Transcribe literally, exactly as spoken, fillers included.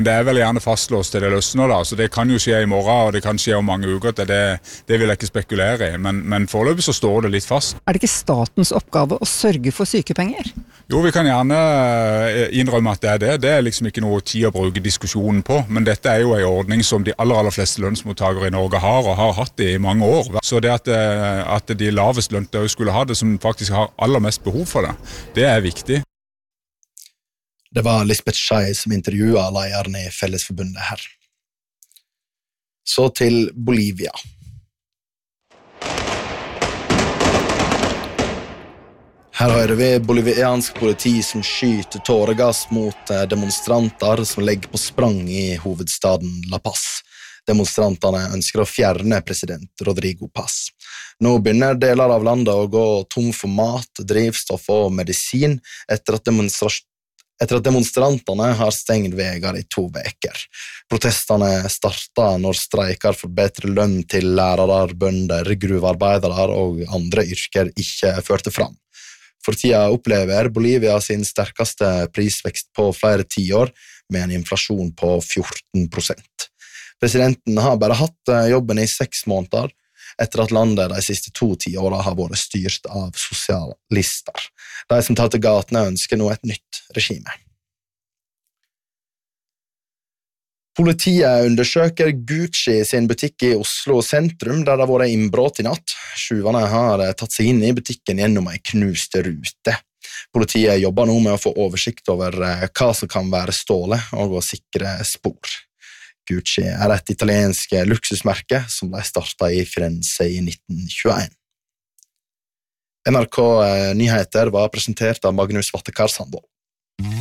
Det er vel gjerne fastlåst til det løsner da, så det kan jo skje i morgen, og det kan skje om mange uker, det, det vil jeg ikke spekulere i, men, men foreløpig så står det litt fast. Er det ikke statens oppgave å sørge for sykepenger? Jo, vi kan gjerne innrømme at det er det. Det er liksom ikke noe tid å bruke diskusjonen på, men dette er jo en ordning som de aller, aller fleste lønnsmottakere i Norge har, og har hatt det i mange år. Så det at, at de lavest lønte skulle ha det, som faktisk har aller mest behov for det, det er viktig. Det var Lisbeth Schei som intervjuet lederen i Fellesforbundet her. Så til Bolivia. Her hører vi boliviansk politi som skyter tåregass mot demonstranter som legger på sprang i hovedstaden La Paz. Demonstrantene ønsker å fjerne president Rodrigo Paz. Nå begynner deler av landet å gå tom for mat, drivstoff og medisin etter at demonstrasjonen etter at demonstrantene har stengt veger i to veker. Protestene startet når streiker for bedre lønn til lærere, bønder, gruvearbeidere og andre yrker ikke førte fram. For tida opplever Bolivia sin sterkeste prisvekst på flere tiår, med en inflasjon på fjorten prosent. Presidenten har bare hatt jobben i seks måneder, etter at landet de siste to tiårene har vært styrt av sosialister. De som tar til gatene ønsker nå et nytt regime. Politiet undersøker Gucci sin butikk i Oslo sentrum, der det har vært innbrudd i natt. Tjuvene har tatt seg inn i butikken gjennom en knust rute. Politiet jobber nå med å få oversikt over hva som kan være stålet, og å sikre spor. Gucci er et italiensk luksusmerke som ble startet i Firenze i nitten tjueen. N R K Nyheter var presentert av Magnus Vattekar Sandvold.